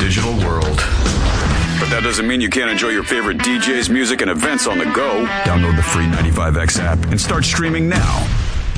digital world. But that doesn't mean you can't enjoy your favorite DJs, music, and events on the go. Download the free 95X app and start streaming now.